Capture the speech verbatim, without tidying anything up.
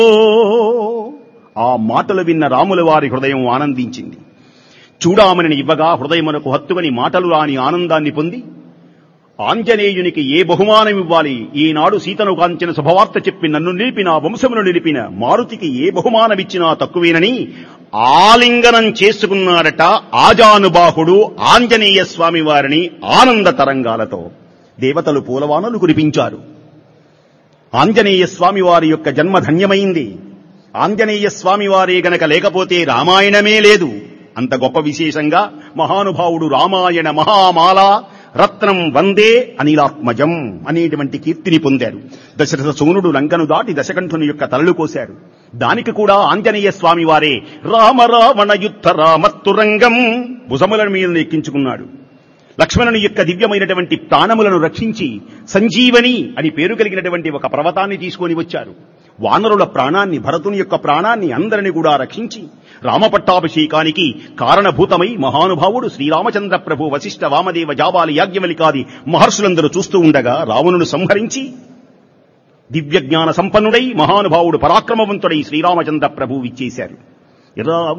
ఆ మాటలు విన్న రాముల వారి హృదయం ఆనందించింది. చూడామణిని ఇవ్వగా హృదయమునకు హత్తుకుని మాటలు రాని ఆనందాన్ని పొంది ఆంజనేయునికి ఏ బహుమానం ఇవ్వాలి, ఈనాడు సీతను కాంచిన శుభవార్త చెప్పి నన్ను నిలిపిన వంశమును నిలిపిన మారుతికి ఏ బహుమానమిచ్చినా తక్కువేనని ఆలింగనం చేసుకున్నాడట ఆజానుబాహుడు ఆంజనేయ స్వామి వారిని ఆనంద తరంగాలతో. దేవతలు పూలవానలు కురిపించారు. ఆంజనేయ స్వామి వారి యొక్క జన్మ ధన్యమైంది. ఆంజనేయ స్వామి వారే గనక లేకపోతే రామాయణమే లేదు. అంత గొప్ప విశేషంగా మహానుభావుడు రామాయణ మహామాల రత్నం వందే అనిలాత్మజం అనేటువంటి కీర్తిని పొందారు. దశరథ సోనుడు లంకను దాటి దశకంఠుని యొక్క తలలు కోశారు. దానికి కూడా ఆంజనేయ స్వామి వారే రామ రావణ యుద్ధ రామత్తురంగం భుజముల మీద ఎక్కించుకున్నాడు. లక్ష్మణుని యొక్క దివ్యమైనటువంటి ప్రాణములను రక్షించి సంజీవని అని పేరు కలిగినటువంటి ఒక పర్వతాన్ని తీసుకొని వచ్చారు. వానరుల ప్రాణాన్ని, భరతుని యొక్క ప్రాణాన్ని అందరిని కూడా రక్షించి రామపట్టాభిషేకానికి కారణభూతమై మహానుభావుడు శ్రీరామచంద్ర ప్రభు వశిష్ఠ వామదేవ జాబాలి యాజ్ఞవల్కాది మహర్షులందరూ చూస్తూ ఉండగా రావణును సంహరించి దివ్య జ్ఞాన సంపన్నుడై మహానుభావుడు పరాక్రమవంతుడై శ్రీరామచంద్ర ప్రభు ఇచ్చేశారు.